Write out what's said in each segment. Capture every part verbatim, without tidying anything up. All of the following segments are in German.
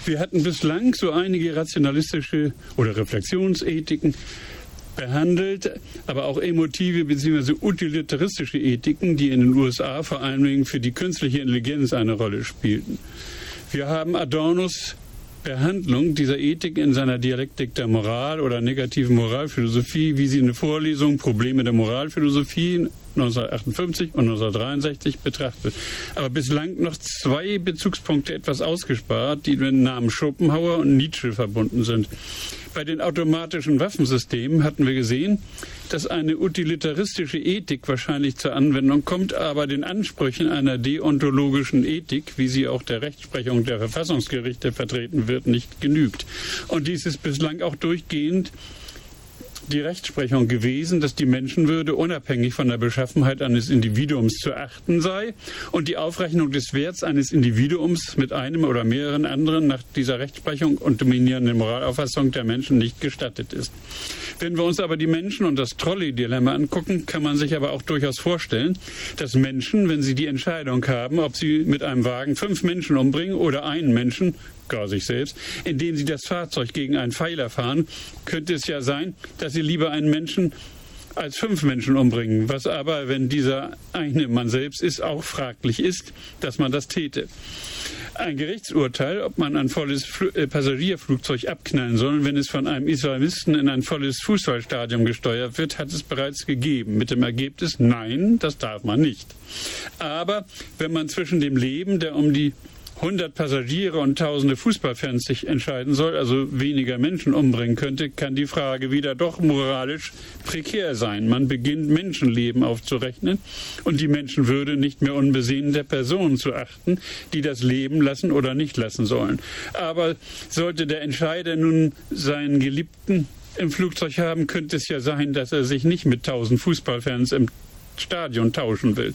Wir hatten bislang so einige rationalistische oder Reflexionsethiken behandelt, aber auch emotive bzw. utilitaristische Ethiken, die in den U S A vor allen Dingen für die künstliche Intelligenz eine Rolle spielten. Wir haben Adornos Behandlung dieser Ethik in seiner Dialektik der Moral oder negativen Moralphilosophie, wie sie eine Vorlesung Probleme der Moralphilosophie neunzehnhundertachtundfünfzig und neunzehnhundertdreiundsechzig betrachtet. Aber bislang noch zwei Bezugspunkte etwas ausgespart, die mit den Namen Schopenhauer und Nietzsche verbunden sind. Bei den automatischen Waffensystemen hatten wir gesehen, dass eine utilitaristische Ethik wahrscheinlich zur Anwendung kommt, aber den Ansprüchen einer deontologischen Ethik, wie sie auch der Rechtsprechung der Verfassungsgerichte vertreten wird, nicht genügt. Und dies ist bislang auch durchgehend die Rechtsprechung gewesen, dass die Menschenwürde unabhängig von der Beschaffenheit eines Individuums zu achten sei und die Aufrechnung des Werts eines Individuums mit einem oder mehreren anderen nach dieser Rechtsprechung und dominierenden Moralauffassung der Menschen nicht gestattet ist. Wenn wir uns aber die Menschen und das Trolley-Dilemma angucken, kann man sich aber auch durchaus vorstellen, dass Menschen, wenn sie die Entscheidung haben, ob sie mit einem Wagen fünf Menschen umbringen oder einen Menschen, gar sich selbst, indem sie das Fahrzeug gegen einen Pfeiler fahren, könnte es ja sein, dass sie lieber einen Menschen als fünf Menschen umbringen, was aber, wenn dieser eine man selbst ist, auch fraglich ist, dass man das täte. Ein Gerichtsurteil, ob man ein volles Fl- äh, Passagierflugzeug abknallen soll, wenn es von einem Islamisten in ein volles Fußballstadion gesteuert wird, hat es bereits gegeben. Mit dem Ergebnis, nein, das darf man nicht. Aber wenn man zwischen dem Leben, der um die hundert Passagiere und tausende Fußballfans sich entscheiden soll, also weniger Menschen umbringen könnte, kann die Frage wieder doch moralisch prekär sein. Man beginnt Menschenleben aufzurechnen und die Menschenwürde nicht mehr unbesehen der Personen zu achten, die das Leben lassen oder nicht lassen sollen. Aber sollte der Entscheider nun seinen Geliebten im Flugzeug haben, könnte es ja sein, dass er sich nicht mit tausend Fußballfans im Stadion tauschen will.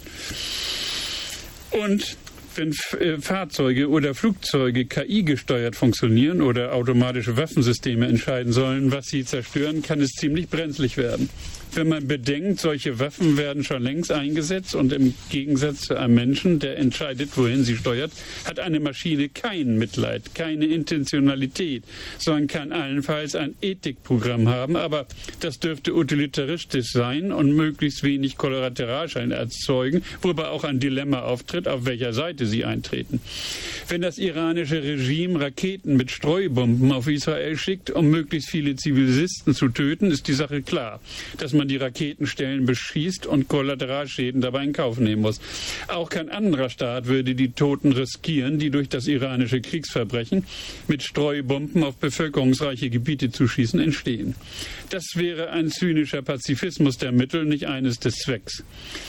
Und wenn Fahrzeuge oder Flugzeuge K I gesteuert funktionieren oder automatische Waffensysteme entscheiden sollen, was sie zerstören, kann es ziemlich brenzlig werden. Wenn man bedenkt, solche Waffen werden schon längst eingesetzt und im Gegensatz zu einem Menschen, der entscheidet, wohin sie steuert, hat eine Maschine kein Mitleid, keine Intentionalität, sondern kann allenfalls ein Ethikprogramm haben, aber das dürfte utilitaristisch sein und möglichst wenig Kollateralschaden erzeugen, wobei auch ein Dilemma auftritt, auf welcher Seite sie eintreten. Wenn das iranische Regime Raketen mit Streubomben auf Israel schickt, um möglichst viele Zivilisten zu töten, ist die Sache klar, dass man die Raketenstellen beschießt und Kollateralschäden dabei in Kauf nehmen muss. Auch kein anderer Staat würde die Toten riskieren, die durch das iranische Kriegsverbrechen mit Streubomben auf bevölkerungsreiche Gebiete zu schießen entstehen. Das wäre ein zynischer Pazifismus der Mittel, nicht eines des Zwecks.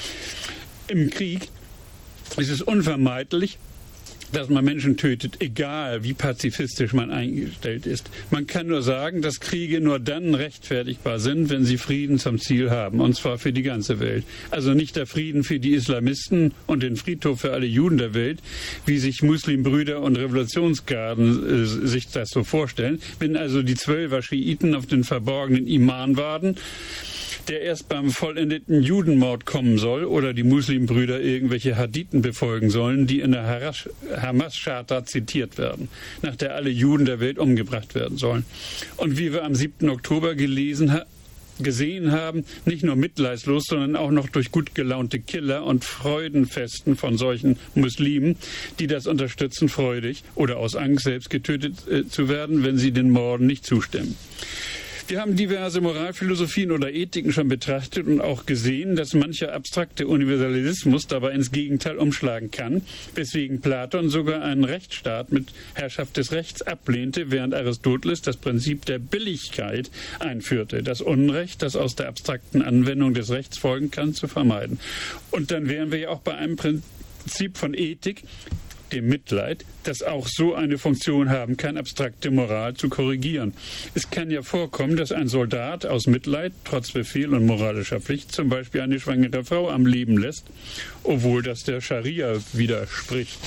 Im Krieg ist es unvermeidlich, dass man Menschen tötet, egal wie pazifistisch man eingestellt ist. Man kann nur sagen, dass Kriege nur dann rechtfertigbar sind, wenn sie Frieden zum Ziel haben, und zwar für die ganze Welt. Also nicht der Frieden für die Islamisten und den Friedhof für alle Juden der Welt, wie sich Muslimbrüder und Revolutionsgarden äh, sich das so vorstellen. Wenn also die Zwölfer Schiiten auf den verborgenen Iman warten, der erst beim vollendeten Judenmord kommen soll, oder die Muslimbrüder irgendwelche Hadithen befolgen sollen, die in der Hamas-Charta zitiert werden, nach der alle Juden der Welt umgebracht werden sollen. Und wie wir am siebten Oktober gelesen haben, gesehen haben, nicht nur mitleidslos, sondern auch noch durch gut gelaunte Killer und Freudenfesten von solchen Muslimen, die das unterstützen, freudig oder aus Angst selbst getötet äh, zu werden, wenn sie den Morden nicht zustimmen. Wir haben diverse Moralphilosophien oder Ethiken schon betrachtet und auch gesehen, dass mancher abstrakte Universalismus dabei ins Gegenteil umschlagen kann, weswegen Platon sogar einen Rechtsstaat mit Herrschaft des Rechts ablehnte, während Aristoteles das Prinzip der Billigkeit einführte, das Unrecht, das aus der abstrakten Anwendung des Rechts folgen kann, zu vermeiden. Und dann wären wir ja auch bei einem Prinzip von Ethik, dem Mitleid, das auch so eine Funktion haben kann, abstrakte Moral zu korrigieren. Es kann ja vorkommen, dass ein Soldat aus Mitleid, trotz Befehl und moralischer Pflicht, zum Beispiel eine schwangere Frau am Leben lässt, obwohl das der Scharia widerspricht.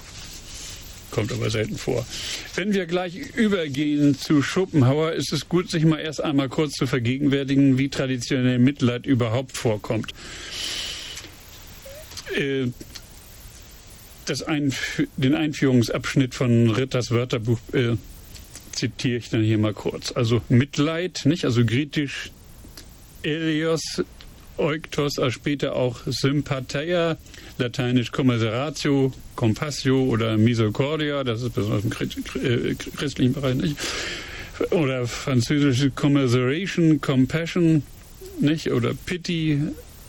Kommt aber selten vor. Wenn wir gleich übergehen zu Schopenhauer, ist es gut, sich mal erst einmal kurz zu vergegenwärtigen, wie traditionell Mitleid überhaupt vorkommt. Äh, das Einf- den Einführungsabschnitt von Ritters Wörterbuch äh, zitiere ich dann hier mal kurz. Also Mitleid, nicht? Also griechisch Eleos, Euktos, also später auch Sympatheia, lateinisch Commiseratio, Compassio oder Misericordia, das ist besonders im christlichen Bereich nicht. Oder französische Commiseration, Compassion, nicht? Oder Pity,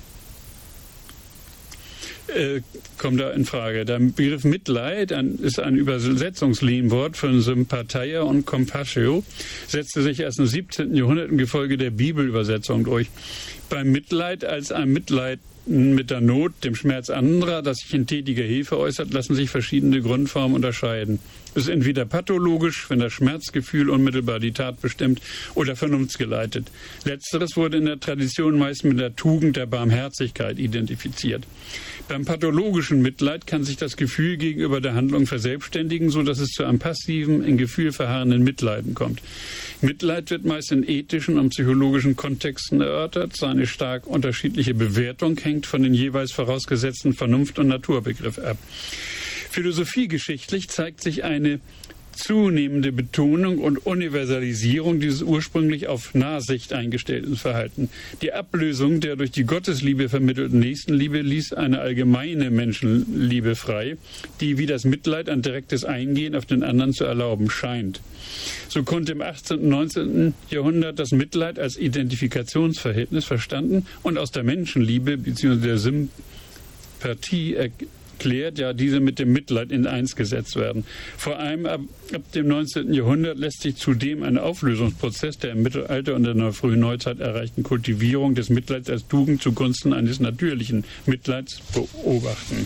äh, kommt da in Frage. Der Begriff Mitleid ein, ist ein Übersetzungslehnwort von Sympatheia und Compassio, setzte sich erst im siebzehnten Jahrhundert im Gefolge der Bibelübersetzung durch. Beim Mitleid als ein Mitleid mit der Not, dem Schmerz anderer, das sich in tätiger Hilfe äußert, lassen sich verschiedene Grundformen unterscheiden. Es ist entweder pathologisch, wenn das Schmerzgefühl unmittelbar die Tat bestimmt, oder vernunftsgeleitet. Letzteres wurde in der Tradition meist mit der Tugend der Barmherzigkeit identifiziert. Beim pathologischen Mitleid kann sich das Gefühl gegenüber der Handlung verselbstständigen, sodass es zu einem passiven, in Gefühl verharrenden Mitleiden kommt. Mitleid wird meist in ethischen und psychologischen Kontexten erörtert. Seine stark unterschiedliche Bewertung hängt von den jeweils vorausgesetzten Vernunft- und Naturbegriff ab. Philosophiegeschichtlich zeigt sich eine zunehmende Betonung und Universalisierung dieses ursprünglich auf Nachsicht eingestellten Verhalten. Die Ablösung der durch die Gottesliebe vermittelten Nächstenliebe ließ eine allgemeine Menschenliebe frei, die wie das Mitleid ein direktes Eingehen auf den anderen zu erlauben scheint. So konnte im achtzehnten und neunzehnten Jahrhundert das Mitleid als Identifikationsverhältnis verstanden und aus der Menschenliebe bzw. der Sympathie erklärt, ja diese mit dem Mitleid in eins gesetzt werden. Vor allem ab, ab dem neunzehnten Jahrhundert lässt sich zudem ein Auflösungsprozess der im Mittelalter und in der frühen Neuzeit erreichten Kultivierung des Mitleids als Tugend zugunsten eines natürlichen Mitleids beobachten.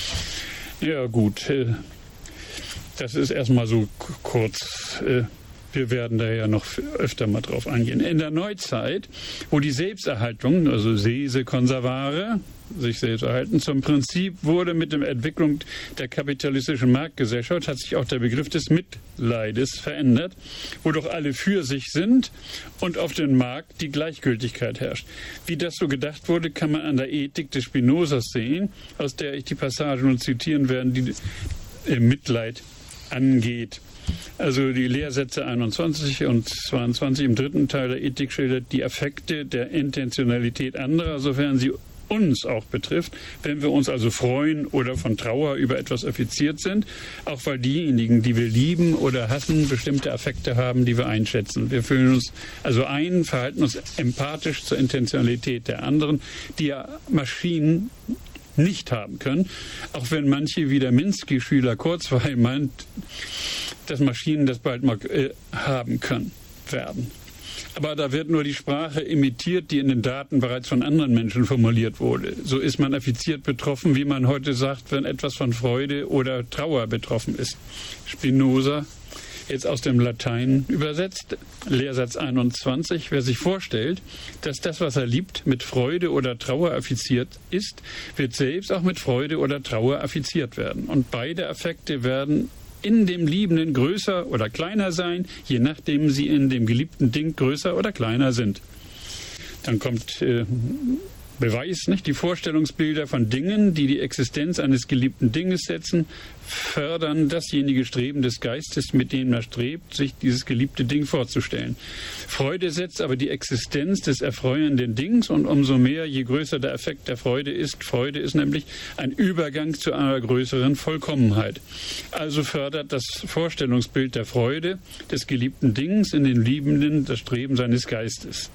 Ja gut, das ist erstmal so kurz. Wir werden da ja noch öfter mal drauf eingehen. In der Neuzeit, wo die Selbsterhaltung, also sese conservare, sich selbst erhalten, zum Prinzip wurde mit der Entwicklung der kapitalistischen Marktgesellschaft, hat sich auch der Begriff des Mitleides verändert, wo doch alle für sich sind und auf dem Markt die Gleichgültigkeit herrscht. Wie das so gedacht wurde, kann man an der Ethik des Spinozas sehen, aus der ich die Passagen nun zitieren werde, die äh, Mitleid angeht. Also die Lehrsätze einundzwanzig und zweiundzwanzig im dritten Teil der Ethik schildert die Affekte der Intentionalität anderer, sofern sie uns auch betrifft, wenn wir uns also freuen oder von Trauer über etwas affiziert sind, auch weil diejenigen, die wir lieben oder hassen, bestimmte Affekte haben, die wir einschätzen. Wir fühlen uns also ein, verhalten uns empathisch zur Intentionalität der anderen, die ja Maschinen nicht haben können, auch wenn manche wie der Minsky-Schüler Kurzweil meint, dass Maschinen das bald mal äh, haben können, werden. Aber da wird nur die Sprache imitiert, die in den Daten bereits von anderen Menschen formuliert wurde. So ist man affiziert betroffen, wie man heute sagt, wenn etwas von Freude oder Trauer betroffen ist. Spinoza, jetzt aus dem Latein übersetzt, Lehrsatz einundzwanzig. Wer sich vorstellt, dass das, was er liebt, mit Freude oder Trauer affiziert ist, wird selbst auch mit Freude oder Trauer affiziert werden. Und beide Affekte werden in dem Liebenden größer oder kleiner sein, je nachdem sie in dem geliebten Ding größer oder kleiner sind. Dann kommt äh, Beweis, nicht? Die Vorstellungsbilder von Dingen, die die Existenz eines geliebten Dinges setzen, fördern dasjenige Streben des Geistes, mit dem er strebt, sich dieses geliebte Ding vorzustellen. Freude setzt aber die Existenz des erfreuenden Dings und umso mehr, je größer der Effekt der Freude ist. Freude ist nämlich ein Übergang zu einer größeren Vollkommenheit. Also fördert das Vorstellungsbild der Freude des geliebten Dings in den Liebenden das Streben seines Geistes.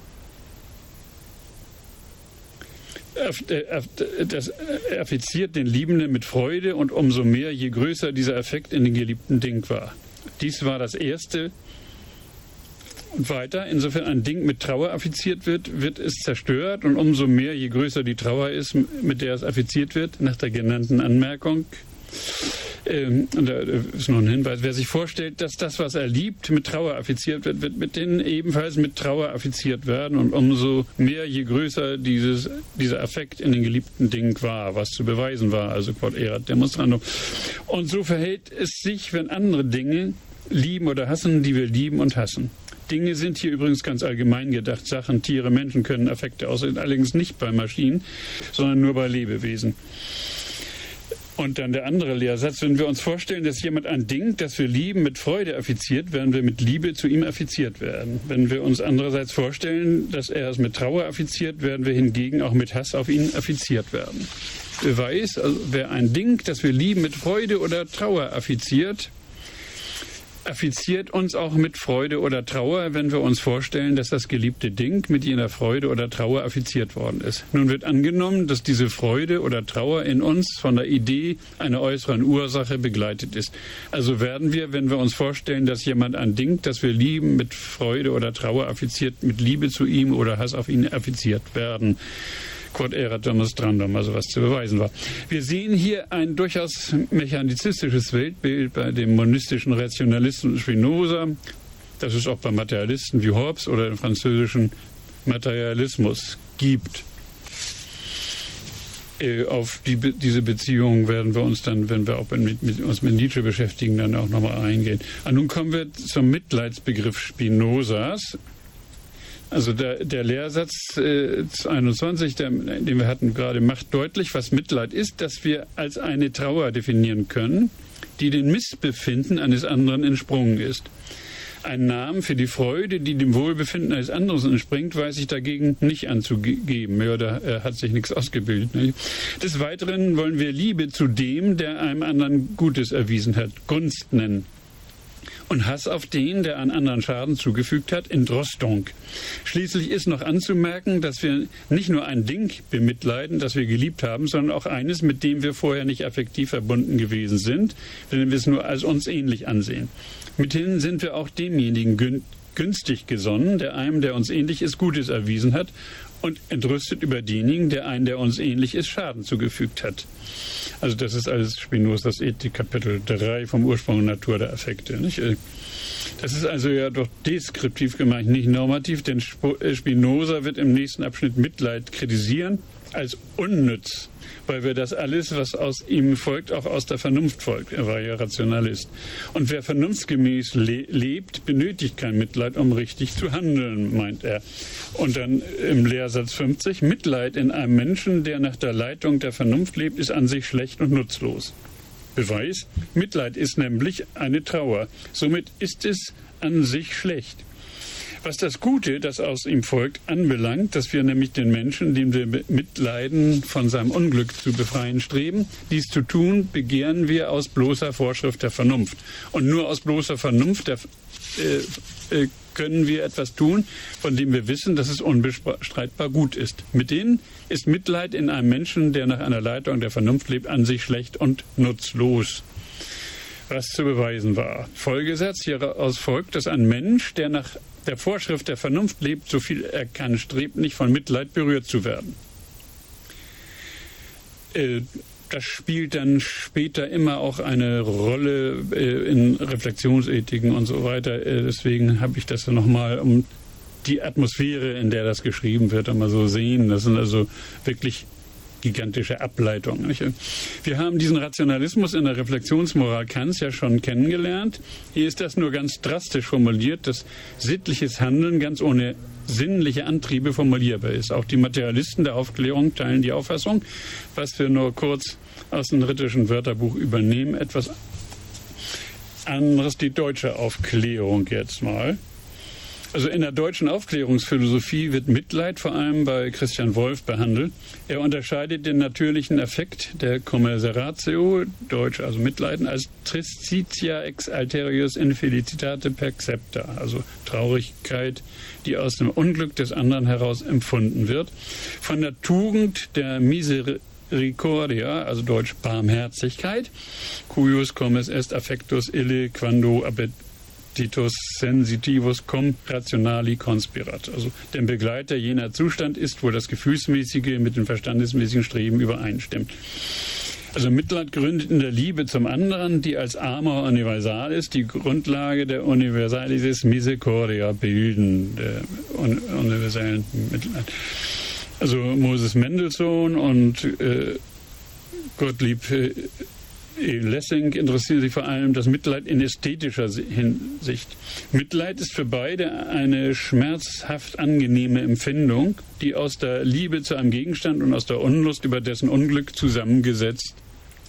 Das affiziert den Liebenden mit Freude und umso mehr, je größer dieser Effekt in den geliebten Ding war. Dies war das Erste. Und weiter, insofern ein Ding mit Trauer affiziert wird, wird es zerstört und umso mehr, je größer die Trauer ist, mit der es affiziert wird, nach der genannten Anmerkung. Ähm, und da ist noch ein Hinweis, wer sich vorstellt, dass das, was er liebt, mit Trauer affiziert wird, wird mit denen ebenfalls mit Trauer affiziert werden und umso mehr, je größer dieses, dieser Affekt in den geliebten Ding war, was zu beweisen war, also quod erat demonstrandum. Und so verhält es sich, wenn andere Dinge lieben oder hassen, die wir lieben und hassen. Dinge sind hier übrigens ganz allgemein gedacht. Sachen, Tiere, Menschen können Affekte auslösen, allerdings nicht bei Maschinen, sondern nur bei Lebewesen. Und dann der andere Lehrsatz: Wenn wir uns vorstellen, dass jemand ein Ding, das wir lieben, mit Freude affiziert, werden wir mit Liebe zu ihm affiziert werden. Wenn wir uns andererseits vorstellen, dass er es mit Trauer affiziert, werden wir hingegen auch mit Hass auf ihn affiziert werden. Beweis: also wer ein Ding, das wir lieben, mit Freude oder Trauer affiziert, affiziert uns auch mit Freude oder Trauer, wenn wir uns vorstellen, dass das geliebte Ding mit jener Freude oder Trauer affiziert worden ist. Nun wird angenommen, dass diese Freude oder Trauer in uns von der Idee einer äußeren Ursache begleitet ist. Also werden wir, wenn wir uns vorstellen, dass jemand ein Ding, das wir lieben, mit Freude oder Trauer affiziert, mit Liebe zu ihm oder Hass auf ihn affiziert werden. Quod erat demonstrandum, also was zu beweisen war. Wir sehen hier ein durchaus mechanizistisches Weltbild bei dem monistischen Rationalisten Spinoza. Das es auch bei Materialisten wie Hobbes oder im französischen Materialismus gibt. Äh, auf die, diese Beziehungen werden wir uns dann, wenn wir auch mit, mit uns mit Nietzsche beschäftigen, dann auch nochmal eingehen. Und nun kommen wir zum Mitleidsbegriff Spinozas. Also der, der Lehrsatz äh, einundzwanzig, der, den wir hatten gerade, macht deutlich, was Mitleid ist, dass wir als eine Trauer definieren können, die dem Missbefinden eines anderen entsprungen ist. Einen Namen für die Freude, die dem Wohlbefinden eines anderen entspringt, weiß ich dagegen nicht anzugeben. Ja, da äh, hat sich nichts ausgebildet. Ne? Des Weiteren wollen wir Liebe zu dem, der einem anderen Gutes erwiesen hat, Gunst nennen. Und Hass auf den, der einen anderen Schaden zugefügt hat, Entrüstung. Schließlich ist noch anzumerken, dass wir nicht nur ein Ding bemitleiden, das wir geliebt haben, sondern auch eines, mit dem wir vorher nicht affektiv verbunden gewesen sind, wenn wir es nur als uns ähnlich ansehen. Mithin sind wir auch demjenigen gün- günstig gesonnen, der einem, der uns ähnlich ist, Gutes erwiesen hat, und entrüstet über denjenigen, der einen, der uns ähnlich ist, Schaden zugefügt hat. Also das ist alles Spinozas Ethik, Kapitel drei vom Ursprung und Natur der Affekte. Nicht? Das ist also ja doch deskriptiv gemeint, nicht normativ, denn Spinoza wird im nächsten Abschnitt Mitleid kritisieren als unnütz, weil wir das alles, was aus ihm folgt, auch aus der Vernunft folgt. Er war ja Rationalist. Und wer vernunftsgemäß le- lebt, benötigt kein Mitleid, um richtig zu handeln, meint er. Und dann im Lehrsatz fünfzig, Mitleid in einem Menschen, der nach der Leitung der Vernunft lebt, ist an sich schlecht und nutzlos. Beweis: Mitleid ist nämlich eine Trauer. Somit ist es an sich schlecht. Was das Gute, das aus ihm folgt, anbelangt, dass wir nämlich den Menschen, dem wir mitleiden, von seinem Unglück zu befreien streben, dies zu tun, begehren wir aus bloßer Vorschrift der Vernunft. Und nur aus bloßer Vernunft der, äh, äh, können wir etwas tun, von dem wir wissen, dass es unbestreitbar gut ist. Mit denen ist Mitleid in einem Menschen, der nach einer Leitung der Vernunft lebt, an sich schlecht und nutzlos. Was zu beweisen war. Folgesatz hieraus folgt, dass ein Mensch, der nach der Vorschrift der Vernunft lebt, so viel er kann, strebt nicht von Mitleid berührt zu werden. Äh, das spielt dann später immer auch eine Rolle äh, in Reflexionsethiken und so weiter. Äh, deswegen habe ich das dann nochmal um die Atmosphäre, in der das geschrieben wird, einmal so sehen. Das sind also wirklich gigantische Ableitung. Nicht? Wir haben diesen Rationalismus in der Reflexionsmoral Kants ja schon kennengelernt. Hier ist das nur ganz drastisch formuliert, dass sittliches Handeln ganz ohne sinnliche Antriebe formulierbar ist. Auch die Materialisten der Aufklärung teilen die Auffassung, was wir nur kurz aus dem Rittischen Wörterbuch übernehmen. Etwas anderes die deutsche Aufklärung jetzt mal. Also in der deutschen Aufklärungsphilosophie wird Mitleid vor allem bei Christian Wolff behandelt. Er unterscheidet den natürlichen Affekt der Commiseratio, deutsch also Mitleiden, als Tristitia ex alterius infelicitate percepta, also Traurigkeit, die aus dem Unglück des anderen heraus empfunden wird. Von der Tugend der Misericordia, also deutsch Barmherzigkeit, cuius commes est affectus ille quando abet Titus sensitivus cum rationali conspirat. Also der Begleiter jener Zustand ist, wo das Gefühlsmäßige mit dem verstandesmäßigen Streben übereinstimmt. Also Mitleid gründet in der Liebe zum anderen, die als Amor universalis die Grundlage der Universalis Misericordia bilden, der un- universellen Mitleid. Also Moses Mendelssohn und äh, Gottlieb äh, Lessing interessiert sich vor allem das Mitleid in ästhetischer Hinsicht. Mitleid ist für beide eine schmerzhaft angenehme Empfindung, die aus der Liebe zu einem Gegenstand und aus der Unlust über dessen Unglück zusammengesetzt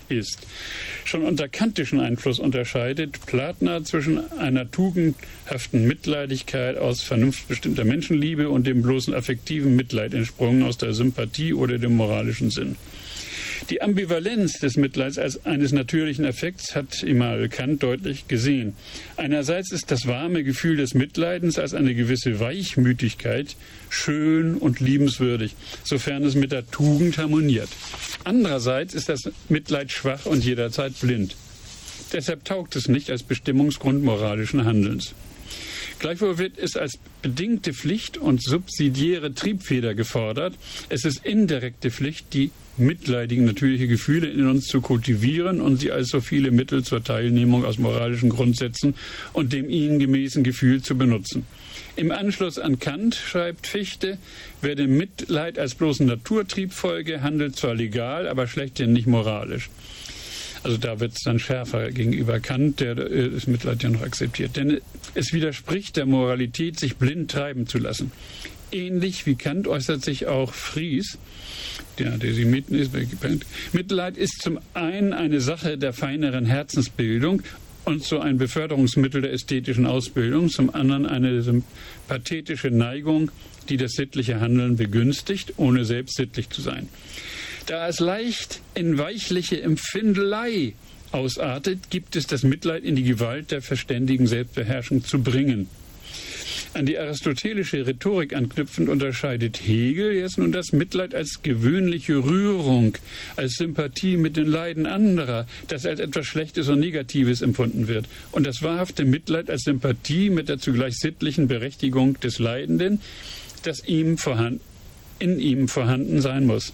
ist. Schon unter kantischen Einfluss unterscheidet Plattner zwischen einer tugendhaften Mitleidigkeit aus vernunftbestimmter Menschenliebe und dem bloßen affektiven Mitleid entsprungen aus der Sympathie oder dem moralischen Sinn. Die Ambivalenz des Mitleids als eines natürlichen Effekts hat Immanuel Kant deutlich gesehen. Einerseits ist das warme Gefühl des Mitleidens als eine gewisse Weichmütigkeit schön und liebenswürdig, sofern es mit der Tugend harmoniert. Andererseits ist das Mitleid schwach und jederzeit blind. Deshalb taugt es nicht als Bestimmungsgrund moralischen Handelns. Gleichwohl wird es als bedingte Pflicht und subsidiäre Triebfeder gefordert. Es ist indirekte Pflicht, die mitleidigen natürliche Gefühle in uns zu kultivieren und sie als so viele Mittel zur Teilnehmung aus moralischen Grundsätzen und dem ihnen gemäßen Gefühl zu benutzen. Im Anschluss an Kant schreibt Fichte, wer dem Mitleid als bloßen Naturtrieb folge, handelt zwar legal, aber schlechthin nicht moralisch. Also da wird es dann schärfer gegenüber Kant, der das Mitleid ja noch akzeptiert. Denn es widerspricht der Moralität, sich blind treiben zu lassen. Ähnlich wie Kant äußert sich auch Fries, der Desimeten ist. Mitleid ist zum einen eine Sache der feineren Herzensbildung und so ein Beförderungsmittel der ästhetischen Ausbildung, zum anderen eine sympathetische Neigung, die das sittliche Handeln begünstigt, ohne selbst sittlich zu sein. Da es leicht in weichliche Empfindelei ausartet, gibt es das Mitleid in die Gewalt der verständigen Selbstbeherrschung zu bringen. An die aristotelische Rhetorik anknüpfend unterscheidet Hegel jetzt nun das Mitleid als gewöhnliche Rührung, als Sympathie mit den Leiden anderer, das als etwas Schlechtes und Negatives empfunden wird, und das wahrhafte Mitleid als Sympathie mit der zugleich sittlichen Berechtigung des Leidenden, das ihm vorhanden, in ihm vorhanden sein muss.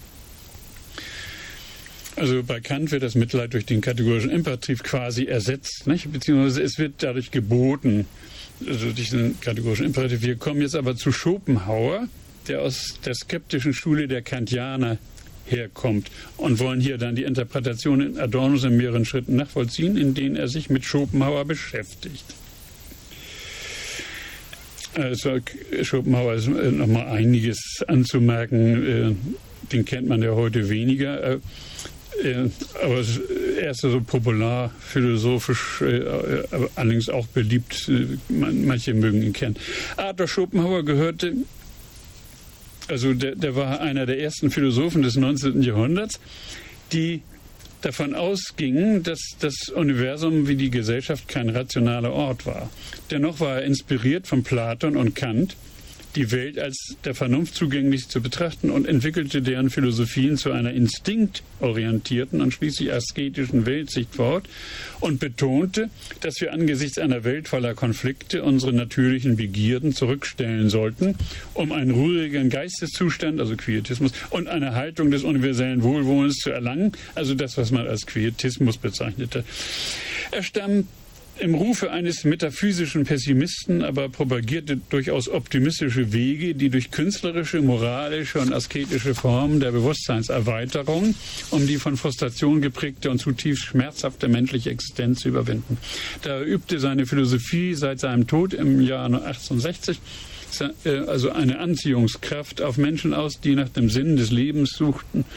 Also bei Kant wird das Mitleid durch den kategorischen Imperativ quasi ersetzt, nicht? Beziehungsweise es wird dadurch geboten, also durch den kategorischen Imperativ. Wir kommen jetzt aber zu Schopenhauer, der aus der skeptischen Schule der Kantianer herkommt, und wollen hier dann die Interpretation in Adornos in mehreren Schritten nachvollziehen, in denen er sich mit Schopenhauer beschäftigt. Also Schopenhauer ist nochmal einiges anzumerken, den kennt man ja heute weniger. Aber er ist so popular, philosophisch, aber allerdings auch beliebt. Manche mögen ihn kennen. Arthur Schopenhauer gehörte, also der, der war einer der ersten Philosophen des neunzehnten Jahrhunderts, die davon ausgingen, dass das Universum wie die Gesellschaft kein rationaler Ort war. Dennoch war er inspiriert von Platon und Kant, die Welt als der Vernunft zugänglich zu betrachten, und entwickelte deren Philosophien zu einer instinktorientierten und schließlich asketischen Weltsicht fort und betonte, dass wir angesichts einer Welt voller Konflikte unsere natürlichen Begierden zurückstellen sollten, um einen ruhigen Geisteszustand, also Quietismus, und eine Haltung des universellen Wohlwollens zu erlangen, also das, was man als Quietismus bezeichnete. Er stammt im Rufe eines metaphysischen Pessimisten, aber propagierte durchaus optimistische Wege, die durch künstlerische, moralische und asketische Formen der Bewusstseinserweiterung, um die von Frustration geprägte und zutiefst schmerzhafte menschliche Existenz zu überwinden. Da übte seine Philosophie seit seinem Tod im Jahr achtzehnhundertsechzig also eine Anziehungskraft auf Menschen aus, die nach dem Sinn des Lebens suchten,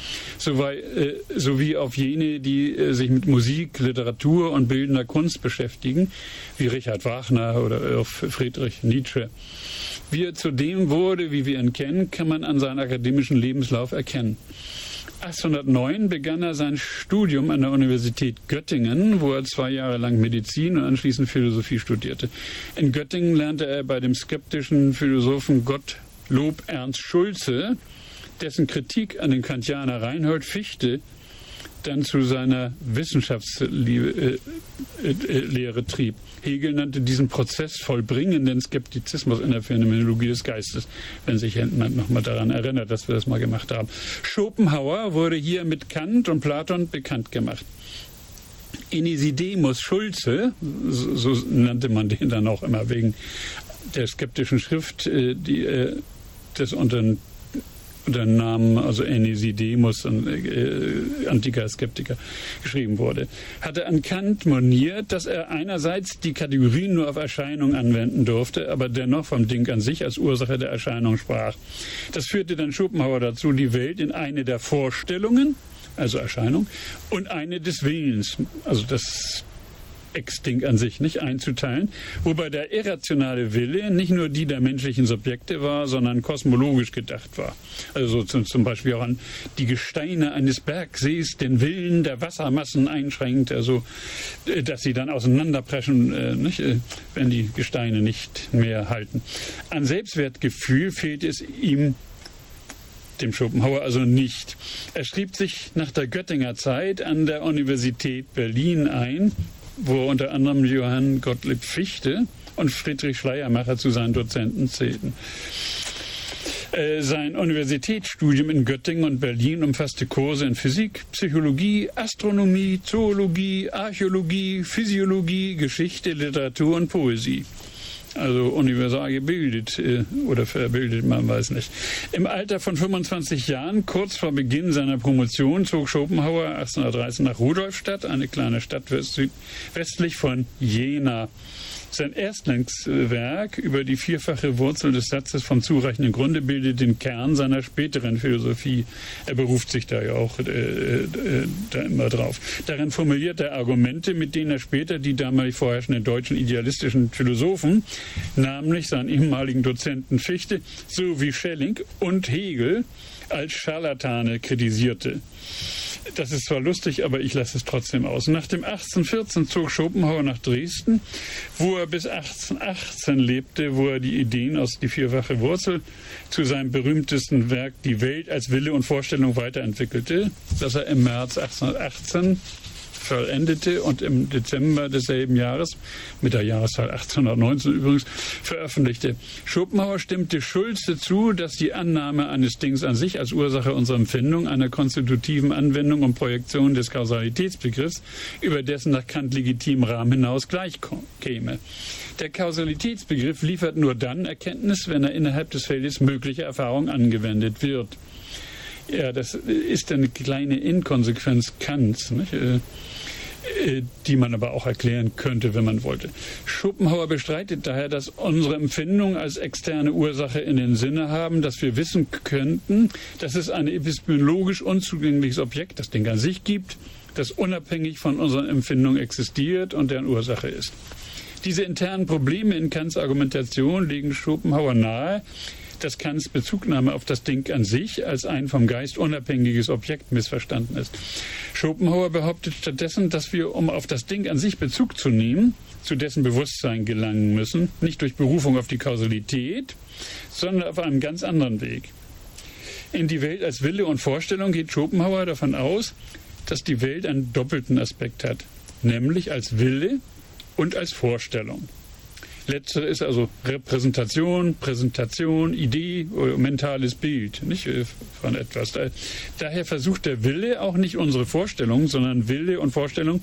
sowie auf jene, die sich mit Musik, Literatur und bildender Kunst beschäftigen, wie Richard Wagner oder Friedrich Nietzsche. Wie er zu dem wurde, wie wir ihn kennen, kann man an seinem akademischen Lebenslauf erkennen. achtzehnhundertneun begann er sein Studium an der Universität Göttingen, wo er zwei Jahre lang Medizin und anschließend Philosophie studierte. In Göttingen lernte er bei dem skeptischen Philosophen Gottlob Ernst Schulze, dessen Kritik an den Kantianer Reinhold Fichte dann zu seiner Wissenschaftslehre trieb. Hegel nannte diesen Prozess vollbringenden Skeptizismus in der Phänomenologie des Geistes, wenn sich jemand noch mal daran erinnert, dass wir das mal gemacht haben. Schopenhauer wurde hier mit Kant und Platon bekannt gemacht. Enisidemus Schulze, so, so nannte man den dann auch immer wegen der skeptischen Schrift, die das unter unter dem Namen, also Enisidemus, ein äh, antiker Skeptiker, geschrieben wurde, hatte an Kant moniert, dass er einerseits die Kategorien nur auf Erscheinung anwenden durfte, aber dennoch vom Ding an sich als Ursache der Erscheinung sprach. Das führte dann Schopenhauer dazu, die Welt in eine der Vorstellungen, also Erscheinung, und eine des Willens, also das Ex-Ding an sich, nicht einzuteilen, wobei der irrationale Wille nicht nur die der menschlichen Subjekte war, sondern kosmologisch gedacht war. Also zum, zum Beispiel auch an die Gesteine eines Bergsees den Willen der Wassermassen einschränkt, also dass sie dann auseinanderpreschen, äh, nicht, äh, wenn die Gesteine nicht mehr halten. An Selbstwertgefühl fehlt es ihm, dem Schopenhauer, also nicht. Er schrieb sich nach der Göttinger Zeit an der Universität Berlin ein, wo unter anderem Johann Gottlieb Fichte und Friedrich Schleiermacher zu seinen Dozenten zählten. Äh, sein Universitätsstudium in Göttingen und Berlin umfasste Kurse in Physik, Psychologie, Astronomie, Zoologie, Archäologie, Physiologie, Geschichte, Literatur und Poesie. Also universal gebildet äh, oder verbildet, man weiß nicht. Im Alter von fünfundzwanzig Jahren, kurz vor Beginn seiner Promotion, zog Schopenhauer achtzehnhundertdreizehn nach Rudolstadt, eine kleine Stadt westlich von Jena. Sein Erstlingswerk über die vierfache Wurzel des Satzes vom zureichenden Grunde bildet den Kern seiner späteren Philosophie. Er beruft sich da ja auch äh, äh, da immer drauf. Darin formuliert er Argumente, mit denen er später die damalig vorherrschenden deutschen idealistischen Philosophen, namentlich seinen ehemaligen Dozenten Fichte sowie Schelling und Hegel, als Scharlatane kritisierte. Das ist zwar lustig, aber ich lasse es trotzdem aus. Nach dem achtzehnhundertvierzehn zog Schopenhauer nach Dresden, wo er bis achtzehnhundertachtzehn lebte, wo er die Ideen aus die vierfache Wurzel zu seinem berühmtesten Werk Die Welt als Wille und Vorstellung weiterentwickelte, das er im März achtzehnhundertachtzehn vollendete und im Dezember desselben Jahres, mit der Jahreszahl achtzehnhundertneunzehn übrigens, veröffentlichte. Schopenhauer stimmte Schulze zu, dass die Annahme eines Dings an sich als Ursache unserer Empfindung einer konstitutiven Anwendung und Projektion des Kausalitätsbegriffs über dessen nach Kant legitimen Rahmen hinaus gleich käme. Der Kausalitätsbegriff liefert nur dann Erkenntnis, wenn er innerhalb des Feldes möglicher Erfahrung angewendet wird. Ja, das ist eine kleine Inkonsequenz Kants, nicht? Die man aber auch erklären könnte, wenn man wollte. Schopenhauer bestreitet daher, dass unsere Empfindungen als externe Ursache in den Sinne haben, dass wir wissen könnten, dass es ein epistemologisch unzugängliches Objekt, das Ding an sich gibt, das unabhängig von unseren Empfindungen existiert und deren Ursache ist. Diese internen Probleme in Kants Argumentation legen Schopenhauer nahe, dass Kants Bezugnahme auf das Ding an sich als ein vom Geist unabhängiges Objekt missverstanden ist. Schopenhauer behauptet stattdessen, dass wir, um auf das Ding an sich Bezug zu nehmen, zu dessen Bewusstsein gelangen müssen, nicht durch Berufung auf die Kausalität, sondern auf einem ganz anderen Weg. In die Welt als Wille und Vorstellung geht Schopenhauer davon aus, dass die Welt einen doppelten Aspekt hat, nämlich als Wille und als Vorstellung. Letztere ist also Repräsentation, Präsentation, Idee oder mentales Bild, nicht von etwas. Daher versucht der Wille auch nicht unsere Vorstellung, sondern Wille und Vorstellung,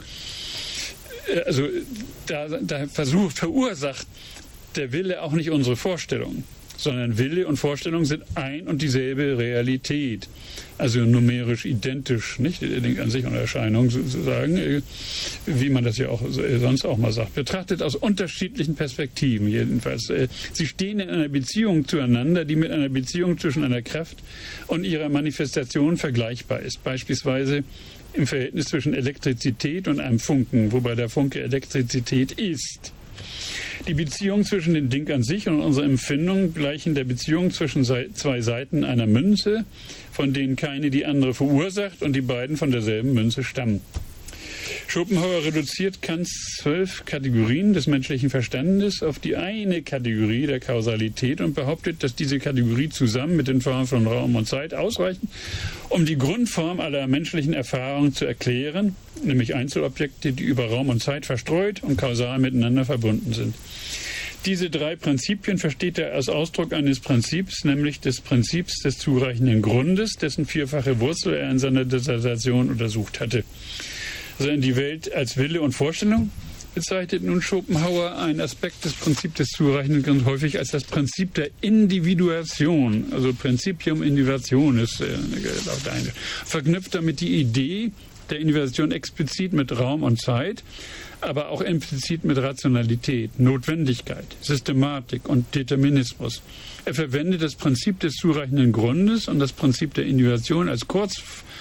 also da, da versucht, verursacht der Wille auch nicht unsere Vorstellung, sondern Wille und Vorstellung sind ein und dieselbe Realität. Also numerisch identisch, nicht an sich und Erscheinung sozusagen, wie man das ja auch sonst auch mal sagt. Betrachtet aus unterschiedlichen Perspektiven jedenfalls. Sie stehen in einer Beziehung zueinander, die mit einer Beziehung zwischen einer Kraft und ihrer Manifestation vergleichbar ist. Beispielsweise im Verhältnis zwischen Elektrizität und einem Funken, wobei der Funke Elektrizität ist. Die Beziehung zwischen dem Ding an sich und unserer Empfindung gleichen der Beziehung zwischen zwei Seiten einer Münze, von denen keine die andere verursacht und die beiden von derselben Münze stammen. Schopenhauer reduziert Kants zwölf Kategorien des menschlichen Verstandes auf die eine Kategorie der Kausalität und behauptet, dass diese Kategorie zusammen mit den Formen von Raum und Zeit ausreichen, um die Grundform aller menschlichen Erfahrungen zu erklären, nämlich Einzelobjekte, die über Raum und Zeit verstreut und kausal miteinander verbunden sind. Diese drei Prinzipien versteht er als Ausdruck eines Prinzips, nämlich des Prinzips des zureichenden Grundes, dessen vierfache Wurzel er in seiner Dissertation untersucht hatte. Also in die Welt als Wille und Vorstellung bezeichnet nun Schopenhauer einen Aspekt des Prinzips des zureichenden Grundes häufig als das Prinzip der Individuation, also Principium Individuationis, äh, verknüpft damit die Idee der Individuation explizit mit Raum und Zeit, aber auch implizit mit Rationalität, Notwendigkeit, Systematik und Determinismus. Er verwendet das Prinzip des zureichenden Grundes und das Prinzip der Individuation als kurz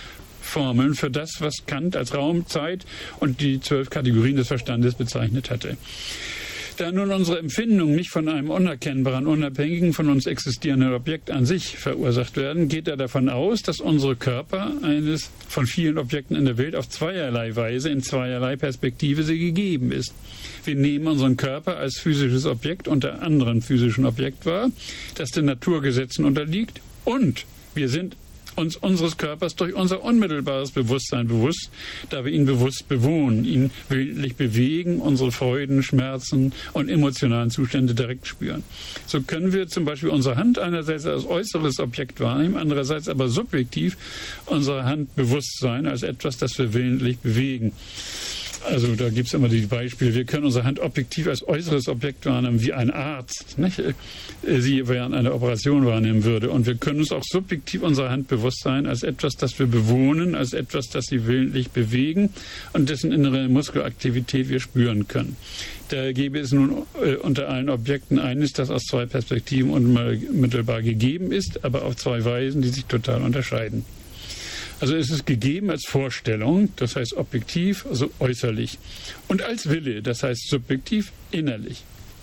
Formeln für das, was Kant als Raum, Zeit und die zwölf Kategorien des Verstandes bezeichnet hatte. Da nun unsere Empfindungen nicht von einem unerkennbaren, unabhängigen, von uns existierenden Objekt an sich verursacht werden, geht er davon aus, dass unsere Körper eines von vielen Objekten in der Welt auf zweierlei Weise, in zweierlei Perspektive sie gegeben ist. Wir nehmen unseren Körper als physisches Objekt unter anderen physischen Objekt wahr, das den Naturgesetzen unterliegt, und wir sind uns unseres Körpers durch unser unmittelbares Bewusstsein bewusst, da wir ihn bewusst bewohnen, ihn willentlich bewegen, unsere Freuden, Schmerzen und emotionalen Zustände direkt spüren. So können wir zum Beispiel unsere Hand einerseits als äußeres Objekt wahrnehmen, andererseits aber subjektiv unsere Hand bewusst sein als etwas, das wir willentlich bewegen. Also da gibt es immer die Beispiele, wir können unsere Hand objektiv als äußeres Objekt wahrnehmen, wie ein Arzt, nicht? Sie während einer Operation wahrnehmen würde. Und wir können uns auch subjektiv unserer Hand bewusst sein als etwas, das wir bewohnen, als etwas, das sie willentlich bewegen und dessen innere Muskelaktivität wir spüren können. Da gäbe es nun äh, unter allen Objekten eines, das aus zwei Perspektiven unmittelbar gegeben ist, aber auf zwei Weisen, die sich total unterscheiden. Also es ist gegeben als Vorstellung, das heißt objektiv, also äußerlich, und als Wille, das heißt subjektiv, innerlich.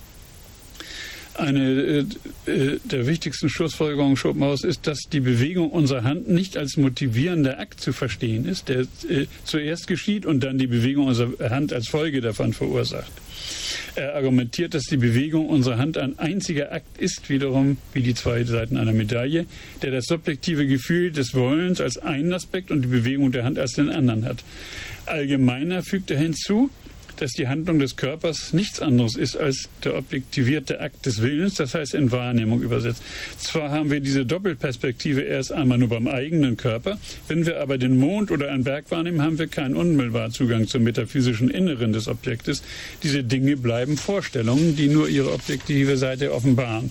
Eine äh, der wichtigsten Schlussfolgerungen Schopenhauers ist, dass die Bewegung unserer Hand nicht als motivierender Akt zu verstehen ist, der äh, zuerst geschieht und dann die Bewegung unserer Hand als Folge davon verursacht. Er argumentiert, dass die Bewegung unserer Hand ein einziger Akt ist, wiederum wie die zwei Seiten einer Medaille, der das subjektive Gefühl des Wollens als einen Aspekt und die Bewegung der Hand als den anderen hat. Allgemeiner fügt er hinzu, dass die Handlung des Körpers nichts anderes ist als der objektivierte Akt des Willens, das heißt in Wahrnehmung übersetzt. Zwar haben wir diese Doppelperspektive erst einmal nur beim eigenen Körper, wenn wir aber den Mond oder einen Berg wahrnehmen, haben wir keinen unmittelbaren Zugang zum metaphysischen Inneren des Objektes. Diese Dinge bleiben Vorstellungen, die nur ihre objektive Seite offenbaren.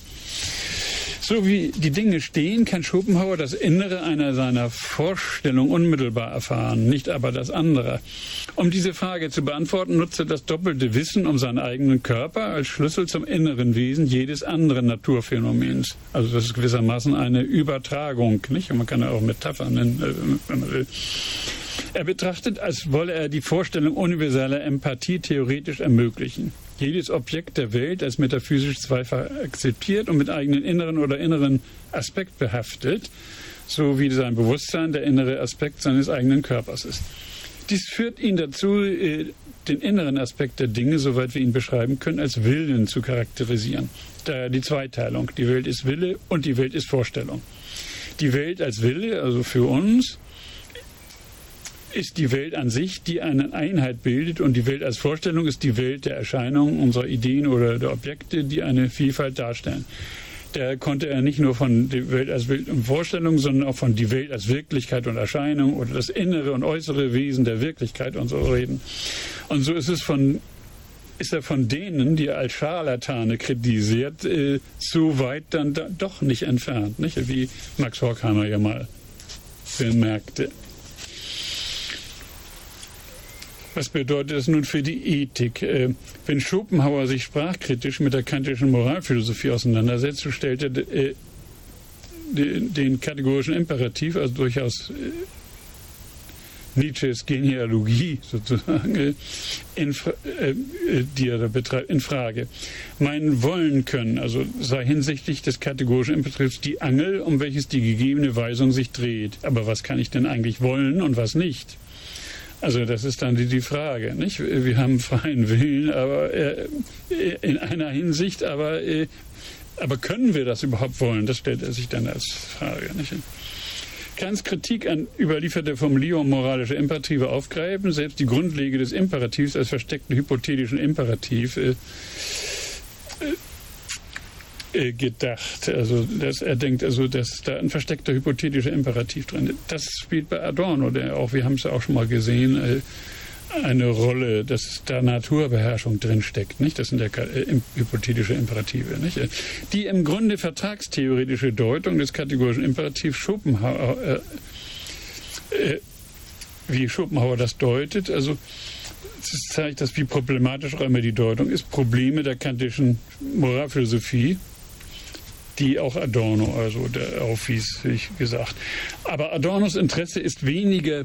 So wie die Dinge stehen, kann Schopenhauer das Innere einer seiner Vorstellungen unmittelbar erfahren, nicht aber das andere. Um diese Frage zu beantworten, nutzt er das doppelte Wissen um seinen eigenen Körper als Schlüssel zum inneren Wesen jedes anderen Naturphänomens. Also das ist gewissermaßen eine Übertragung, nicht? Und man kann ja auch Metaphern nennen, wenn man will. Er betrachtet, als wolle er die Vorstellung universeller Empathie theoretisch ermöglichen. Jedes Objekt der Welt als metaphysisch zweifach akzeptiert und mit eigenen inneren oder inneren Aspekt behaftet, so wie sein Bewusstsein der innere Aspekt seines eigenen Körpers ist. Dies führt ihn dazu, den inneren Aspekt der Dinge, soweit wir ihn beschreiben können, als Willen zu charakterisieren. Daher die Zweiteilung. Die Welt ist Wille und die Welt ist Vorstellung. Die Welt als Wille, also für uns, ist die Welt an sich, die eine Einheit bildet, und die Welt als Vorstellung ist die Welt der Erscheinungen unserer Ideen oder der Objekte, die eine Vielfalt darstellen. Da konnte er nicht nur von der Welt als Bild und Vorstellung, sondern auch von die Welt als Wirklichkeit und Erscheinung oder das innere und äußere Wesen der Wirklichkeit und so reden. Und so ist es von ist er von denen, die er als Scharlatane kritisiert, äh, so weit dann da doch nicht entfernt, nicht? Wie Max Horkheimer ja mal bemerkte. Was bedeutet das nun für die Ethik? Äh, wenn Schopenhauer sich sprachkritisch mit der kantischen Moralphilosophie auseinandersetzt, so stellt er äh, den, den kategorischen Imperativ, also durchaus äh, Nietzsches Genealogie sozusagen, äh, in, äh, die er da betreibt, in Frage. Mein Wollen können, also sei hinsichtlich des kategorischen Imperativs die Angel, um welches die gegebene Weisung sich dreht. Aber was kann ich denn eigentlich wollen und was nicht? Also das ist dann die, die Frage, nicht? Wir haben freien Willen, aber äh, in einer Hinsicht, aber, äh, aber können wir das überhaupt wollen? Das stellt er sich dann als Frage, nicht? Kants Kritik an überlieferte Formulierung moralischer Imperative aufgreifen, selbst die Grundlage des Imperativs als versteckten hypothetischen Imperativ äh, äh, gedacht. Also dass er denkt, also dass da ein versteckter hypothetischer Imperativ drin ist. Das spielt bei Adorno, der auch, wir haben es ja auch schon mal gesehen, äh, eine Rolle, dass da Naturbeherrschung drin steckt, nicht? Das sind ja äh, hypothetische Imperative, nicht? Die im Grunde vertragstheoretische Deutung des kategorischen Imperativs Schopenhauer, äh, äh, wie Schopenhauer das deutet, also es zeigt das, wie problematisch auch immer die Deutung ist, Probleme der kantischen Moralphilosophie, die auch Adorno also aufwies, wie gesagt. Aber Adornos Interesse ist weniger